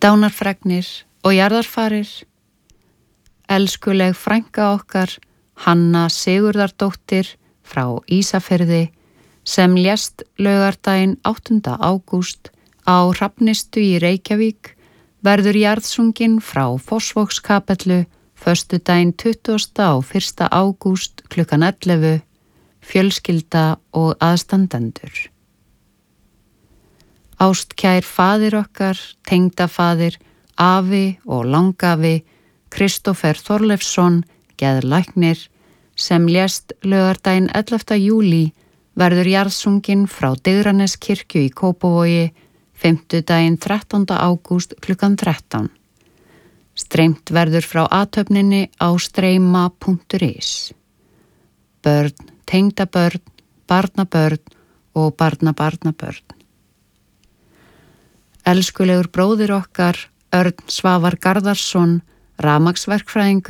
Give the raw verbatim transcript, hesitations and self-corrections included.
Dánarfregnir og jarðarfarir. Elskuleg frænka okkar, Hanna Sigurðardóttir frá Ísafirði, sem lést laugardaginn áttunda ágúst á Hrafnistu í Reykjavík, verður jarðsungin frá Fossvogskapellu föstudaginn tuttugasta og fyrsta ágúst klukkan ellefu, fjölskylda og aðstandendur. Ástkær faðir okkar, tengdafaðir, afi og langafi, Kristófer Þorleifsson, geðlæknir, sem lést laugardaginn ellefta júlí, verður jarðsungin frá Digraneskirkju í Kópavogi, fimmtudaginn þrettánda ágúst klukkan þrettán. Streymt verður frá athöfninni á streyma punktur is. Börn, tengdabörn, barnabörn og barnabarnabörn. Elskulegur bróðir okkar, Örn Svavar Garðarsson, rafmagnsverkfræðingur